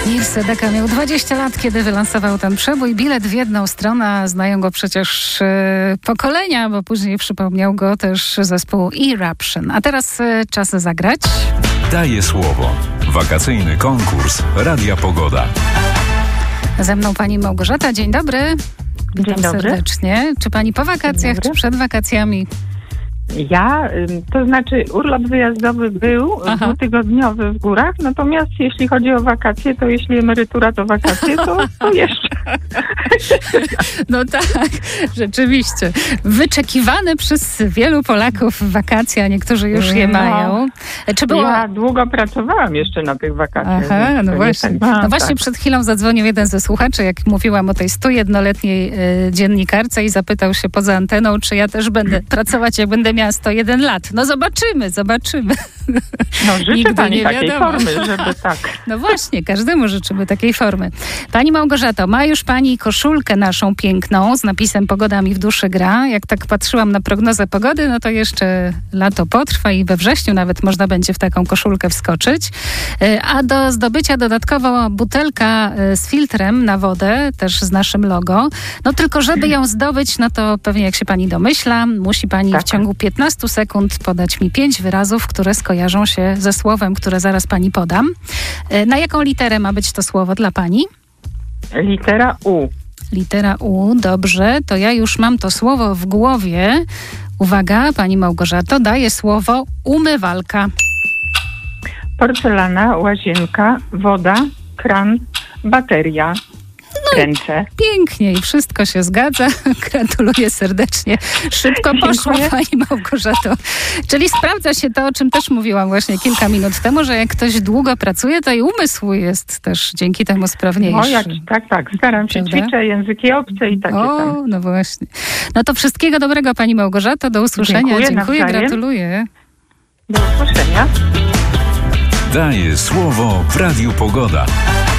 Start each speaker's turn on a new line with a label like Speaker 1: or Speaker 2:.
Speaker 1: Nils Sedaka miał 20 lat, kiedy wylansował ten przebój. Bilet w jedną stronę, znają go przecież pokolenia, bo później przypomniał go też zespół Eruption. A teraz czas zagrać.
Speaker 2: Daję słowo. Wakacyjny konkurs Radia Pogoda.
Speaker 1: Ze mną pani Małgorzata. Dzień dobry. Witam serdecznie. Czy pani po wakacjach, czy przed wakacjami?
Speaker 3: Ja, to znaczy urlop wyjazdowy był dwutygodniowy w górach, natomiast jeśli chodzi o wakacje, to jeśli emerytura to wakacje, to jeszcze.
Speaker 1: No tak, rzeczywiście. Wyczekiwane przez wielu Polaków wakacje, a niektórzy już je mają.
Speaker 3: Czy było... Ja długo pracowałam jeszcze na tych wakacjach.
Speaker 1: No właśnie. No właśnie przed chwilą zadzwonił jeden ze słuchaczy, jak mówiłam o tej 101-letniej dziennikarce i zapytał się poza anteną, czy ja też będę pracować, jak będę miała 101 lat. No zobaczymy.
Speaker 3: No życzę pani takiej formy, żeby tak.
Speaker 1: No właśnie, każdemu życzymy takiej formy. Pani Małgorzato, ma już pani koszulkę naszą piękną z napisem "Pogoda mi w duszy gra". Jak tak patrzyłam na prognozę pogody, no to jeszcze lato potrwa i we wrześniu nawet można będzie w taką koszulkę wskoczyć. A do zdobycia dodatkowo butelka z filtrem na wodę, też z naszym logo. No tylko żeby ją zdobyć, no to pewnie jak się pani domyśla, musi pani w ciągu 15 sekund podać mi 5 wyrazów, które skojarzą się ze słowem, które zaraz pani podam. Na jaką literę ma być to słowo dla pani?
Speaker 3: Litera U.
Speaker 1: Litera U, dobrze. To ja już mam to słowo w głowie. Uwaga, pani Małgorzato, daję słowo umywalka.
Speaker 3: Porcelana, łazienka, woda, kran, bateria. Ręce.
Speaker 1: Pięknie i wszystko się zgadza. Gratuluję serdecznie. Szybko poszło, pani Małgorzato. Czyli sprawdza się to, o czym też mówiłam właśnie kilka minut temu, że jak ktoś długo pracuje, to i umysł jest też dzięki temu sprawniejszy.
Speaker 3: Tak. Staram się, ćwiczę języki obce i takie tam.
Speaker 1: No właśnie. No to wszystkiego dobrego, pani Małgorzato. Do usłyszenia. Dziękuję, gratuluję.
Speaker 3: Do usłyszenia.
Speaker 2: Daję słowo w Radiu Pogoda.